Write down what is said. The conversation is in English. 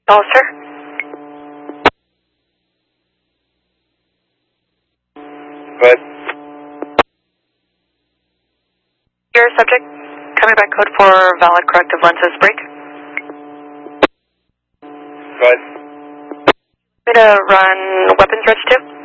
Officer? Go ahead. Your subject coming back code for valid corrective lenses break. Go ahead. Want me to run weapons reg 2?